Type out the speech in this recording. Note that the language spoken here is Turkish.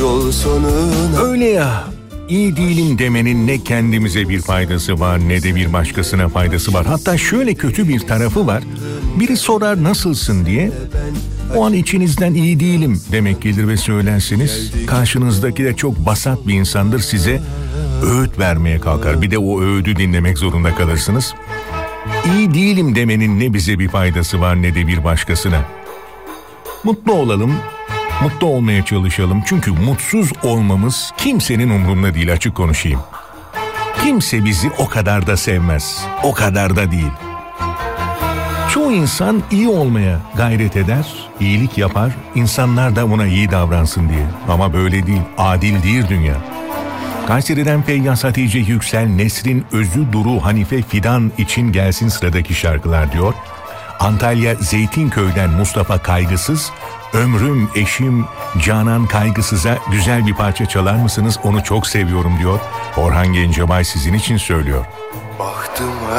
yol sonuna. Öyle ya, iyi değilim demenin ne kendimize bir faydası var ne de bir başkasına faydası var. Hatta şöyle kötü bir tarafı var. Biri sorar nasılsın diye. O an içinizden iyi değilim demek gelir ve söylersiniz. Karşınızdaki de çok vasat bir insandır, size öğüt vermeye kalkar. Bir de o öğüdü dinlemek zorunda kalırsınız. İyi değilim demenin ne bize bir faydası var ne de bir başkasına. Mutlu olalım, mutlu olmaya çalışalım. Çünkü mutsuz olmamız kimsenin umrunda değil, açık konuşayım. Kimse bizi o kadar da sevmez, o kadar da değil. Çoğu insan iyi olmaya gayret eder, iyilik yapar, insanlar da ona iyi davransın diye. Ama böyle değil, adil değil dünya. Kayseri'den Feyyaz Hatice Yüksel, Nesrin Özü Duru Hanife Fidan için gelsin sıradaki şarkılar diyor. Antalya Zeytinköy'den Mustafa Kaygısız, ömrüm eşim Canan Kaygısız'a güzel bir parça çalar mısınız, onu çok seviyorum diyor. Orhan Gencebay sizin için söylüyor. Baktım